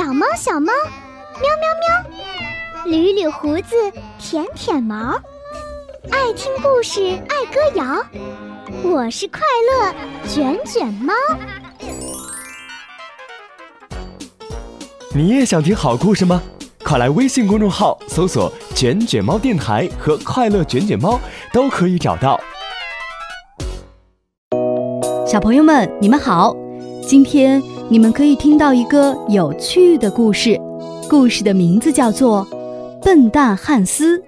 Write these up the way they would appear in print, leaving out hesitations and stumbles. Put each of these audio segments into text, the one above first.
小猫小猫，喵喵喵，捋捋胡子，舔舔毛，爱听故事，爱歌谣。我是快乐卷卷猫。 你也想听好故事吗？快来微信公众号搜索卷卷猫电台和快乐卷卷猫，都可以找到。 小朋友们，你们好，今天你们可以听到一个有趣的故事，故事的名字叫做《笨蛋汉斯》。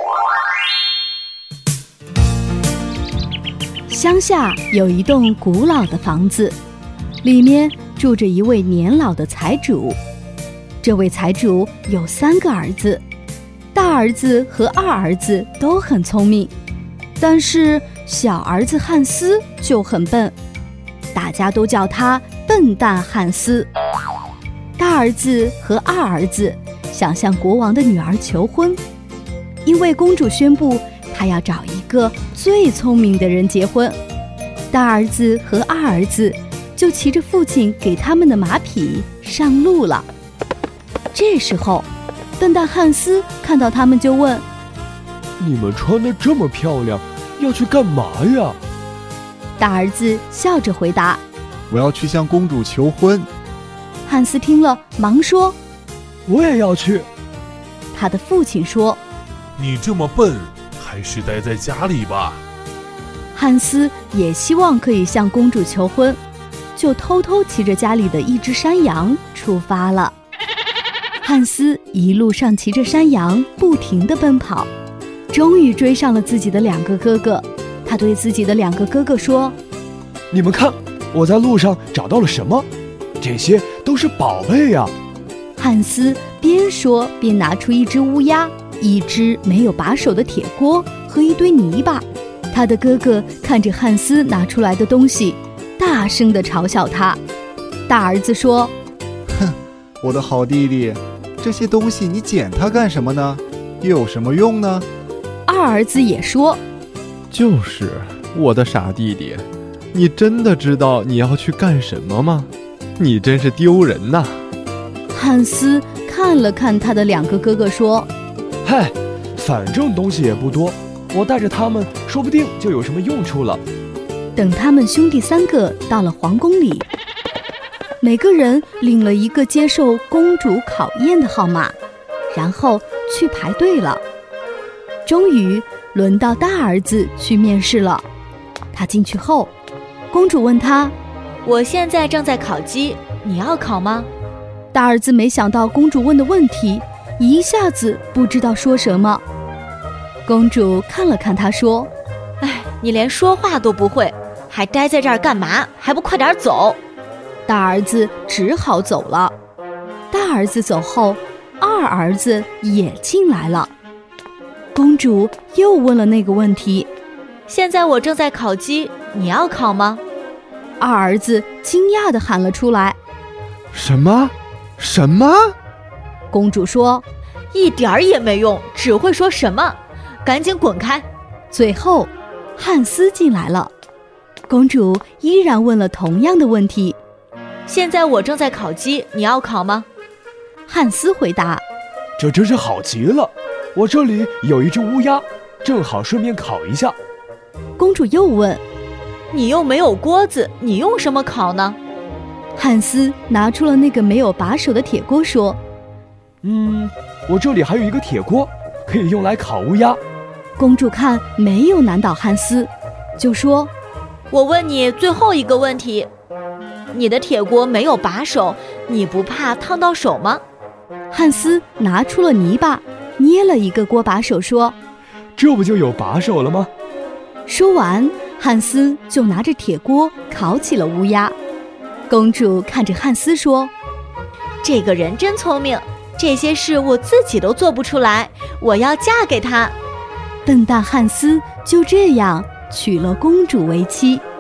乡下有一栋古老的房子，里面住着一位年老的财主。这位财主有3个儿子，大儿子和二儿子都很聪明，但是小儿子汉斯就很笨，大家都叫他笨蛋汉斯。大儿子和二儿子想向国王的女儿求婚，因为公主宣布她要找一个最聪明的人结婚。大儿子和二儿子就骑着父亲给他们的马匹上路了。这时候，笨蛋汉斯看到他们就问： 你们穿得这么漂亮，要去干嘛呀？ 大儿子笑着回答： 我要去向公主求婚。 汉斯听了忙说： 我也要去。 他的父亲说： 你这么笨，还是待在家里吧。 汉斯也希望可以向公主求婚，就偷偷骑着家里的一只山羊出发了。汉斯一路上骑着山羊不停地奔跑，终于追上了自己的2个哥哥。他对自己的2个哥哥说： 你们看，我在路上找到了什么？这些都是宝贝呀！ 汉斯边说边拿出一只乌鸦，一只没有把手的铁锅和一堆泥巴。他的哥哥看着汉斯拿出来的东西，大声地嘲笑他。大儿子说： 哼，我的好弟弟，这些东西你捡它干什么呢？又有什么用呢？ 二儿子也说： 就是我的傻弟弟，你真的知道你要去干什么吗？你真是丢人呐！ 汉斯看了看他的2个哥哥说： 嗨，反正东西也不多，我带着他们说不定就有什么用处了。 等他们兄弟3个到了皇宫里，每个人领了一个接受公主考验的号码，然后去排队了。终于轮到大儿子去面试了。他进去后，公主问他： 我现在正在烤鸡，你要烤吗？ 大儿子没想到公主问的问题，一下子不知道说什么。公主看了看他说： 哎，你连说话都不会，还待在这儿干嘛？还不快点走！ 大儿子只好走了。大儿子走后，二儿子也进来了。公主又问了那个问题： 现在我正在烤鸡，你要烤吗？ 二儿子惊讶地喊了出来： 什么？什么？ 公主说： 一点儿也没用，只会说什么，赶紧滚开！ 最后，汉斯进来了。公主依然问了同样的问题： 现在我正在烤鸡，你要烤吗？ 汉斯回答： 这真是好极了，我这里有一只乌鸦，正好顺便烤一下。 公主又问： 你又没有锅子，你用什么烤呢？ 汉斯拿出了那个没有把手的铁锅说： 我这里还有一个铁锅，可以用来烤乌鸦。 公主看没有难倒汉斯，就说： 我问你最后一个问题，你的铁锅没有把手，你不怕烫到手吗？ 汉斯拿出了泥巴，捏了一个锅把手说： 这不就有把手了吗？ 说完，汉斯就拿着铁锅烤起了乌鸦。公主看着汉斯说： 这个人真聪明，这些事我自己都做不出来，我要嫁给他。 笨蛋汉斯就这样娶了公主为妻。